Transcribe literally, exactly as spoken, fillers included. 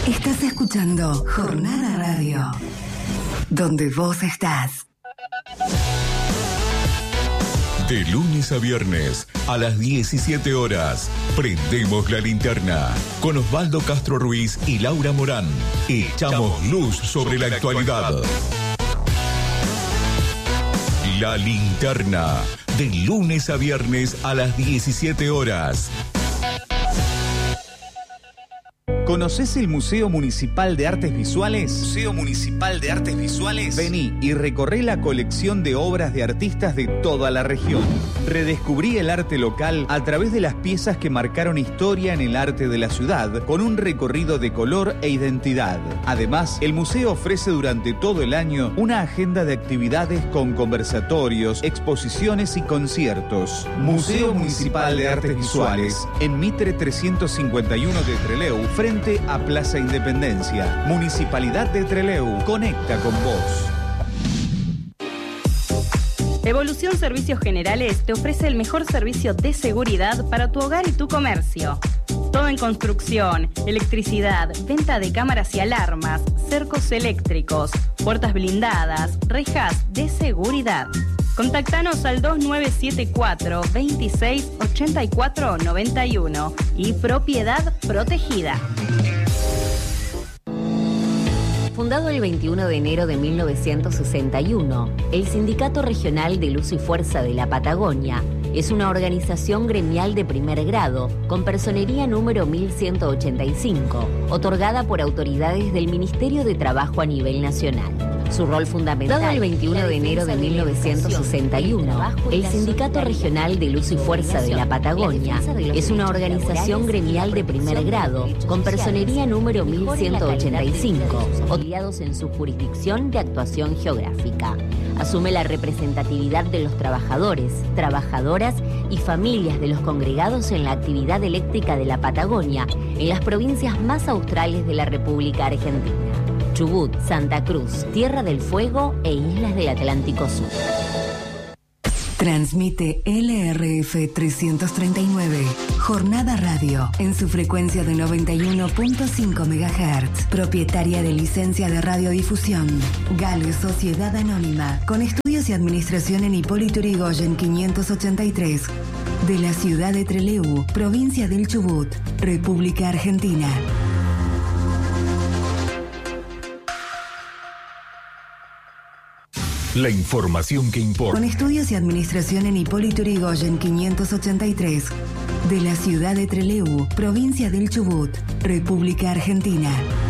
Estás escuchando Jornada Radio, donde vos estás. De lunes a viernes, a las diecisiete horas, prendemos la linterna. Con Osvaldo Castro Ruiz y Laura Morán, echamos luz sobre la actualidad. La linterna, de lunes a viernes a las diecisiete horas. ¿Conocés el Museo Municipal de Artes Visuales? Museo Municipal de Artes Visuales. Vení y recorré la colección de obras de artistas de toda la región. Redescubrí el arte local a través de las piezas que marcaron historia en el arte de la ciudad, con un recorrido de color e identidad. Además, el museo ofrece durante todo el año una agenda de actividades con conversatorios, exposiciones y conciertos. Museo Municipal de Artes Visuales, en Mitre trescientos cincuenta y uno de Trelew, frente a Plaza Independencia. Municipalidad de Trelew, conecta con vos. Evolución Servicios Generales te ofrece el mejor servicio de seguridad para tu hogar y tu comercio. Todo en construcción, electricidad, venta de cámaras y alarmas, cercos eléctricos, puertas blindadas, rejas de seguridad. Contactanos al dos nueve siete cuatro, veintiséis, ochenta y cuatro, noventa y uno y Propiedad Protegida. Fundado el veintiuno de enero de mil novecientos sesenta y uno, el Sindicato Regional de Luz y Fuerza de la Patagonia es una organización gremial de primer grado con personería número mil ciento ochenta y cinco, otorgada por autoridades del Ministerio de Trabajo a nivel nacional. Su rol fundamental. Dado el veintiuno de enero de mil novecientos sesenta y uno, el Sindicato Regional de Luz y Fuerza de la Patagonia es una organización gremial de primer grado con personería número mil ciento ochenta y cinco, obligados en su jurisdicción de actuación geográfica. Asume la representatividad de los trabajadores, trabajadoras y familias de los congregados en la actividad eléctrica de la Patagonia en las provincias más australes de la República Argentina: Chubut, Santa Cruz, Tierra del Fuego e Islas del Atlántico Sur. Transmite L R F trescientos treinta y nueve, Jornada Radio, en su frecuencia de noventa y uno punto cinco megahertz, propietaria de licencia de radiodifusión. Gale Sociedad Anónima, con estudios y administración en Hipólito Yrigoyen quinientos ochenta y tres, de la ciudad de Trelew, provincia del Chubut, República Argentina. La información que importa. Con estudios y administración en Hipólito Yrigoyen quinientos ochenta y tres, de la ciudad de Trelew, provincia del Chubut, República Argentina.